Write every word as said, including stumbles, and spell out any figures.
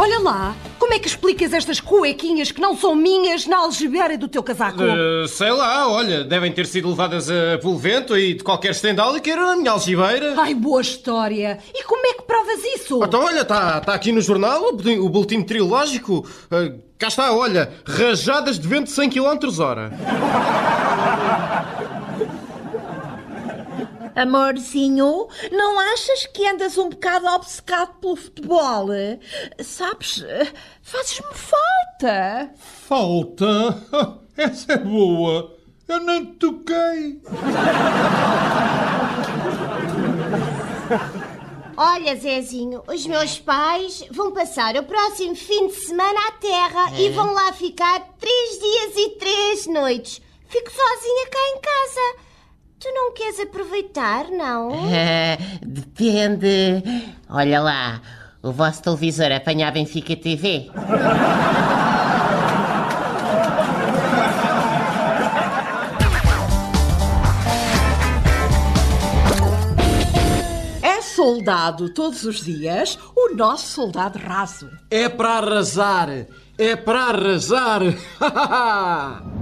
Olha lá, como é que explicas estas cuequinhas que não são minhas na algibeira do teu casaco? Uh, sei lá, olha, devem ter sido levadas uh, pelo vento e de qualquer estendal e que era a minha algibeira. Ai, boa história. E como é que provas isso? Então, olha, está tá aqui no jornal o, o boletim meteorológico. Uh, cá está, olha, rajadas de vento cem quilómetros hora. Amorzinho, não achas que andas um bocado obcecado pelo futebol? Sabes, fazes-me falta. Falta? Essa é boa. Eu nem te toquei. Olha, Zezinho, os meus pais vão passar o próximo fim de semana à Terra é. e vão lá ficar três dias e três noites. Fico sozinha cá em casa. Tu não queres aproveitar, não? Ah, depende. Olha lá, o vosso televisor apanha a Benfica T V? É soldado todos os dias o nosso soldado raso. É para arrasar. É para arrasar.